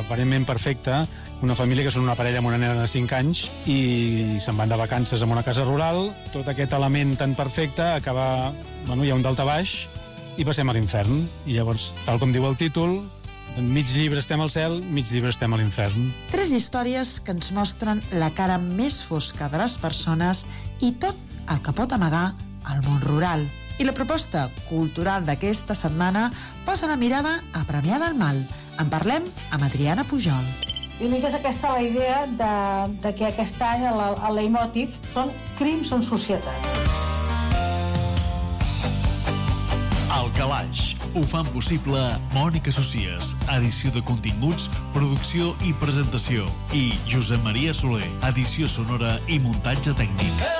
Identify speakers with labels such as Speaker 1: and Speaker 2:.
Speaker 1: aparentment perfecta, una família que són una parella amb una nena de 5 anys i se'n van de vacances en una casa rural. Tot aquest element tan perfecte acaba... Bueno, hi ha un daltabaix i passem a l'infern. I llavors, tal com diu el títol, mig llibre estem al cel, mig llibre estem a l'infern.
Speaker 2: 3 històries que ens mostren la cara més fosca de les persones i tot el que pot amagar al món rural. I la proposta cultural d'aquesta setmana posa la mirada a Premià del Mal. En parlem amb Adriana Pujol.
Speaker 3: I una mica és aquesta la idea de que aquest any el leitmotiv són crims en societat.
Speaker 4: El Calaix. Ho fan possible Mònica Socies, edició de continguts, producció i presentació, i Josep Maria Soler, edició sonora i muntatge tècnic.